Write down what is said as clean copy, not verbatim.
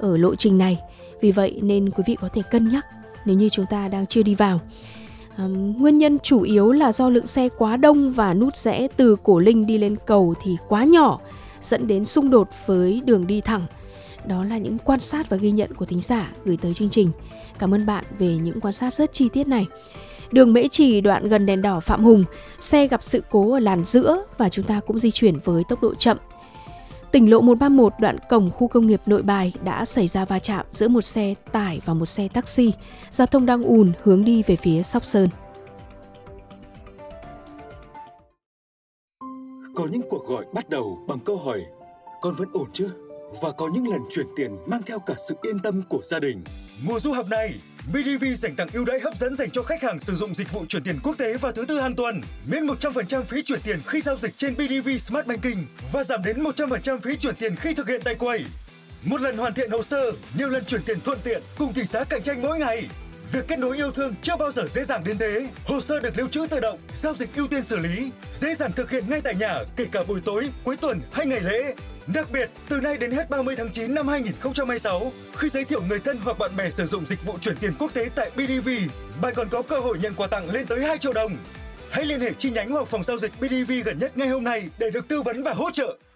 ở lộ trình này. Vì vậy nên quý vị có thể cân nhắc nếu như chúng ta đang chưa đi vào. Nguyên nhân chủ yếu là do lượng xe quá đông và nút rẽ từ Cổ Linh đi lên cầu thì quá nhỏ, dẫn đến xung đột với đường đi thẳng. Đó là những quan sát và ghi nhận của thính giả gửi tới chương trình. Cảm ơn bạn về những quan sát rất chi tiết này. Đường Mễ Trì đoạn gần đèn đỏ Phạm Hùng, xe gặp sự cố ở làn giữa và chúng ta cũng di chuyển với tốc độ chậm. Tỉnh lộ 131 đoạn cổng khu công nghiệp Nội Bài đã xảy ra va chạm giữa một xe tải và một xe taxi. Giao thông đang ùn hướng đi về phía Sóc Sơn. Có những cuộc gọi bắt đầu bằng câu hỏi con vẫn ổn chứ? Và có những lần chuyển tiền mang theo cả sự yên tâm của gia đình. Mùa du học này, BidV dành tặng ưu đãi hấp dẫn dành cho khách hàng sử dụng dịch vụ chuyển tiền quốc tế vào thứ Tư hàng tuần. Miễn 100% phí chuyển tiền khi giao dịch trên BidV Smart Banking và giảm đến 100% phí chuyển tiền khi thực hiện tại quầy. Một lần hoàn thiện hồ sơ, nhiều lần chuyển tiền thuận tiện cùng tỷ giá cạnh tranh mỗi ngày. Việc kết nối yêu thương chưa bao giờ dễ dàng đến thế. Hồ sơ được lưu trữ tự động, giao dịch ưu tiên xử lý, dễ dàng thực hiện ngay tại nhà, kể cả buổi tối, cuối tuần hay ngày lễ. Đặc biệt, từ nay đến hết 30 tháng 9 năm 2026, khi giới thiệu người thân hoặc bạn bè sử dụng dịch vụ chuyển tiền quốc tế tại BidV, bạn còn có cơ hội nhận quà tặng lên tới 2 triệu đồng. Hãy liên hệ chi nhánh hoặc phòng giao dịch BidV gần nhất ngay hôm nay để được tư vấn và hỗ trợ.